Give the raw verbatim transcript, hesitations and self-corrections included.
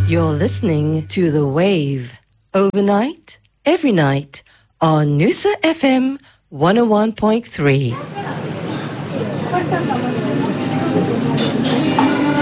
You're listening to The Wave, overnight, every night, on Noosa F M one oh one point three.